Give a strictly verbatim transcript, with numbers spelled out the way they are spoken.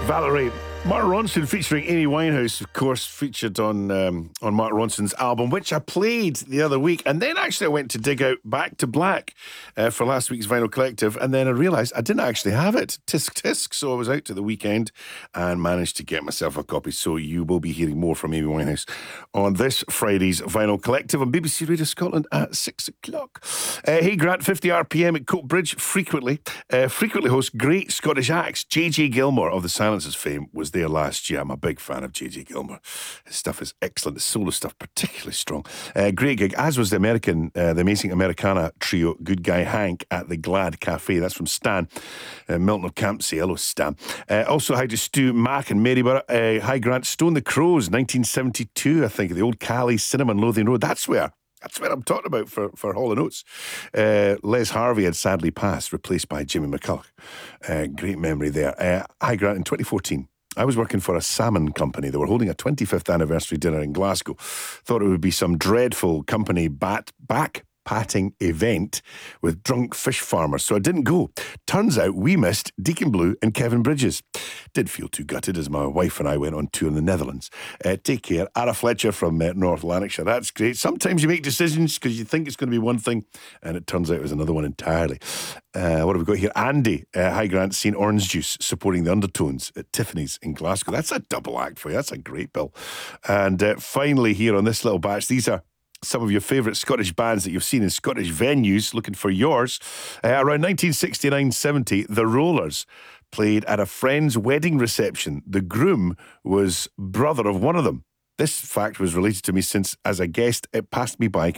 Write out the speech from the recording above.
Valerie. Mark Ronson featuring Amy Winehouse, of course, featured on um, on Mark Ronson's album, which I played the other week. And then actually I went to dig out Back to Black uh, for last week's Vinyl Collective. And then I realised I didn't actually have it. Tisk tisk. So I was out to the weekend and managed to get myself a copy. So you will be hearing more from Amy Winehouse on this Friday's Vinyl Collective on B B C Radio Scotland at six o'clock. Uh, hey Grant, fifty R P M at Coatbridge frequently. Uh, frequently hosts great Scottish acts. J J Gilmore of the Silencers fame was there last year. I'm a big fan of J J Gilmore. His stuff is excellent. The solo stuff particularly strong. Uh, great gig, as was the American, uh, the amazing Americana trio Good Guy Hank at the Glad Cafe. That's from Stan, uh, Milton of Campsie. Hello, Stan. Uh, also, hi to Stu, Mac and Maryborough. Uh, hi, Grant. Stone the Crows, nineteen seventy-two, I think, the old Cali Cinema on Lothian Road. That's where. That's what I'm talking about for, for Hall and Oates. Uh, Les Harvey had sadly passed, replaced by Jimmy McCulloch. Uh, great memory there. Uh, hi, Grant. In twenty fourteen, I was working for a salmon company. They were holding a twenty-fifth anniversary dinner in Glasgow. Thought it would be some dreadful company bat back patting event with drunk fish farmers, so I didn't go. Turns out we missed Deacon Blue and Kevin Bridges. Did feel too gutted as my wife and I went on tour in the Netherlands. Uh, take care. Ara Fletcher from uh, North Lanarkshire. That's great. Sometimes you make decisions because you think it's going to be one thing and it turns out it was another one entirely. Uh, what have we got here? Andy, uh, hi Grant, seen Orange Juice supporting the Undertones at Tiffany's in Glasgow. That's a double act for you. That's a great bill. And uh, finally here on this little batch, these are some of your favourite Scottish bands that you've seen in Scottish venues. Looking for yours. Uh, around nineteen sixty-nine seventy, The Rollers played at a friend's wedding reception. The groom was brother of one of them. This fact was related to me since, as a guest, it passed me by